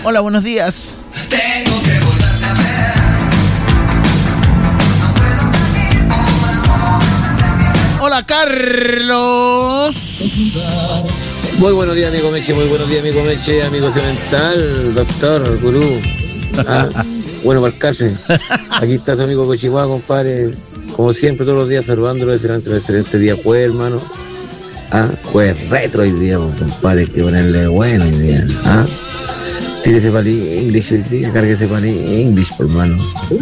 Hola, buenos días. Tengo que volverte a ver. No puedo salir como el amor de ese sentimiento. Hola, Carlos. Muy buenos días, amigo Meche, muy buenos días, amigo Meche, amigo Cemental, doctor, gurú. Bueno, para el cárcel. Aquí está su amigo Cochihuá, compadre. Como siempre, todos los días saludándolo, deseando un excelente día, jueves, hermano. Jueves retro hoy día, compadre, hay que ponerle bueno hoy día. Tírese para el English hoy día, cárguese para el English, por hermano.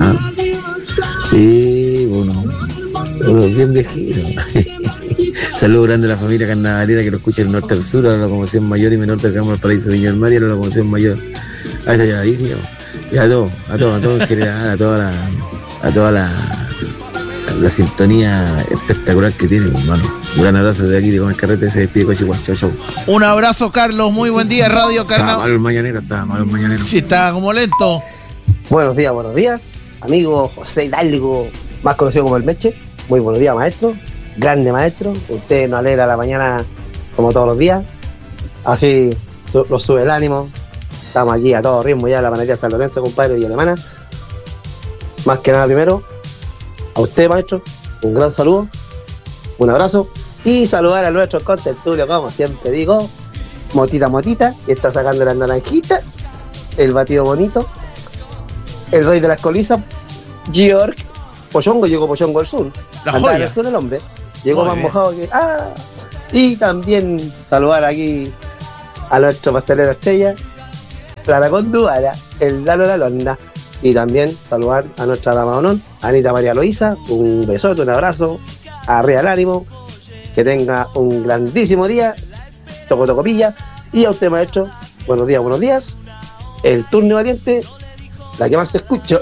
Sí, bueno, bien viejito. Saludos grande a la familia carnavalera que lo escucha del norte al sur, a la locomoción mayor y menor del Campo del Paraíso de Viña del Mar y a la locomoción mayor. Ahí está llegadísimo. Y a todo en general, a toda la sintonía espectacular que tiene, hermano. Un gran abrazo desde aquí de Con el Carrete, se despide Cochihuá. Chau, chau. Un abrazo, Carlos, muy buen día, Radio Carnaval. Estaba malo el mañanero. Sí, estaba como lento. Buenos días, amigo José Hidalgo, más conocido como el Meche. Muy buenos días, maestro, grande maestro. Usted nos alegra la mañana como todos los días. Así nos sube el ánimo. Estamos aquí a todo ritmo ya en la panadería San Lorenzo, compadre, y alemana. Más que nada, primero, a usted, maestro, un gran saludo, un abrazo y saludar a nuestro contertulio, como siempre digo, Motita, que está sacando las naranjitas, el batido bonito, el rey de las colizas, Georg Pochongo, llegó Pochongo al sur, andaba en el sur el hombre, llegó más mojado que... Y también saludar aquí a nuestro pastelero estrella, Clara Conduara, el Lalo La Londa. Y también saludar a nuestra dama de honor, Anita María Loíza, un besote, un abrazo, arriba el ánimo, que tenga un grandísimo día, tocopilla. Y a usted, maestro, buenos días, el turno valiente, la que más se escucha.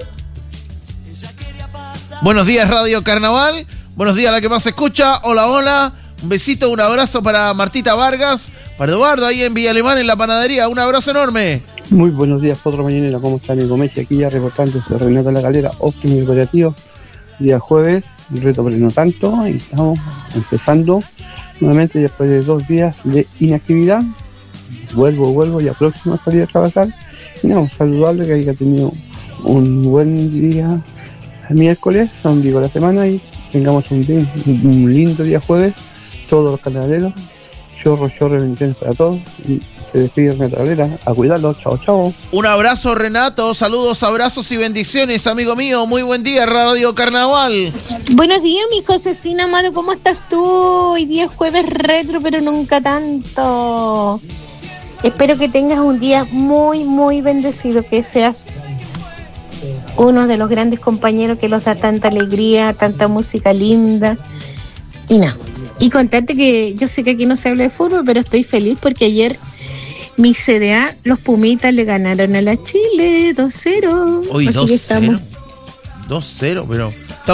Buenos días, Radio Carnaval, buenos días, la que más se escucha, hola, un besito, un abrazo para Martita Vargas, para Eduardo ahí en Villa Alemana en la panadería, un abrazo enorme. Muy buenos días, Potro Mañanera, ¿cómo está amigo Meche? Aquí ya reportando su Renato La Galera, óptimo y operativo. Día jueves, un reto pero no tanto, y estamos empezando nuevamente después de 2 días de inactividad. Vuelvo ya próximo a salir a trabajar. Y nada, saludable que haya tenido un buen día el miércoles, ombligo de la semana, y tengamos un lindo día jueves, todos los carnavaleros, chorro, bendiciones para todos. Y se despide Renato Galera, a cuidarlo, chao. Un abrazo, Renato, saludos, abrazos y bendiciones, amigo mío, muy buen día, Radio Carnaval. Buenos días, mi Josecina amado, ¿cómo estás tú? Hoy día es jueves retro, pero nunca tanto. Espero que tengas un día muy, muy bendecido, que seas uno de los grandes compañeros que nos da tanta alegría, tanta música linda. Y nada, y contarte que yo sé que aquí no se habla de fútbol, pero estoy feliz porque ayer mi CDA, los Pumitas le ganaron a la Chile 2-0. Hoy 2-0. 2-0, pero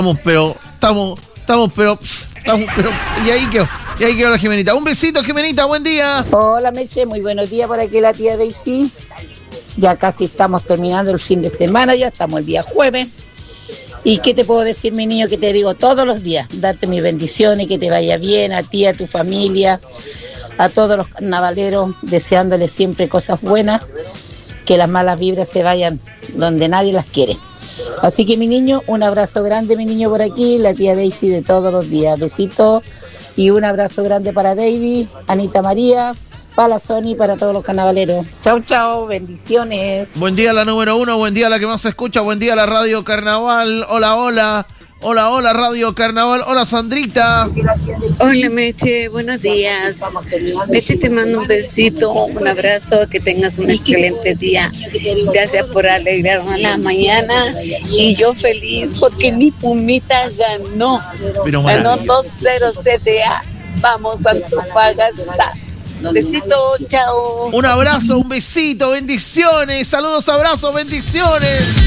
y ahí quedó la Jimenita. Un besito, Jimenita, buen día. Hola, Meche, muy buenos días por aquí la tía Daisy. Ya casi estamos terminando el fin de semana, ya estamos el día jueves. ¿Y qué te puedo decir, mi niño, que te digo todos los días? Darte mis bendiciones, que te vaya bien a ti, a tu familia, a todos los carnavaleros, deseándoles siempre cosas buenas, que las malas vibras se vayan donde nadie las quiere. Así que, mi niño, un abrazo grande, mi niño, por aquí, la tía Daisy de todos los días. Besitos y un abrazo grande para David, Anita María, para la Sony, para todos los carnavaleros. Chau, bendiciones. Buen día la número 1, buen día la que más se escucha, buen día la Radio Carnaval. Hola, Radio Carnaval. Hola, Sandrita. Hola, Meche, buenos días. Meche, te mando un besito, un abrazo, que tengas un excelente día. Gracias por alegrarme la mañana. Y yo feliz porque mi Pumita ganó. Ganó 2-0 CTA. Vamos, Antofagasta. Besito, chao. Un abrazo, un besito, bendiciones. Saludos, abrazos, bendiciones.